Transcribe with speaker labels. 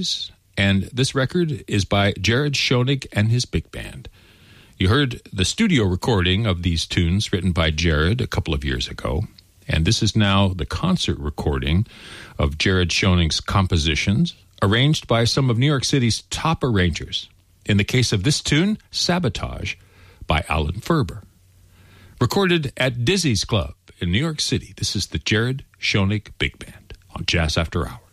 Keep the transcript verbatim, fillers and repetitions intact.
Speaker 1: seventies, and this record is by Jared Schoenig and his big band. You heard the studio recording of these tunes written by Jared a couple of years ago, and this is now the concert recording of Jared Schoenig's compositions, arranged by some of New York City's top arrangers. In the case of this tune, Sabotage, by Alan Ferber. Recorded at Dizzy's Club in New York City, this is the Jared Schoenig Big Band on Jazz After Hours.